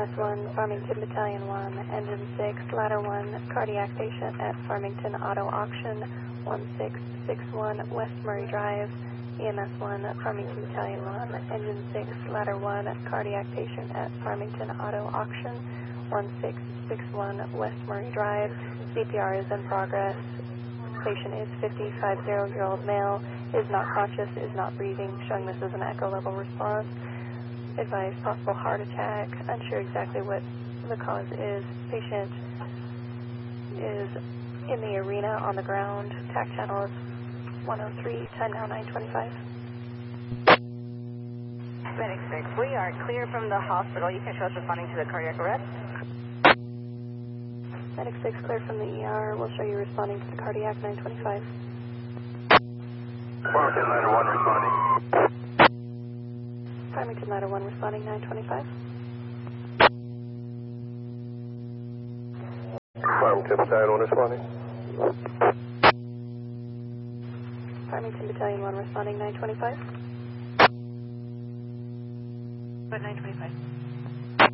EMS-1, Farmington Battalion 1, Engine 6, Ladder 1, cardiac patient at Farmington Auto Auction, 1661 West Murray Drive. EMS-1, Farmington Battalion 1, Engine 6, Ladder 1, cardiac patient at Farmington Auto Auction, 1661 West Murray Drive. CPR is in progress. Patient is 50-year-old male, is not conscious, is not breathing, showing this as an echo level response. Advised possible heart attack, unsure exactly what the cause is. Patient is in the arena on the ground. TAC channel is 103, time now 9:25. Medic 6, we are clear from the hospital. You can show us responding to the cardiac arrest. Medic 6, clear from the ER. We'll show you responding to the cardiac 9:25. Farmington Ladder 1 responding. Farmington Ladder 1 responding 9:25. Farmington Battalion 1 responding. Farmington Battalion 1 responding 9:25. But 9:25.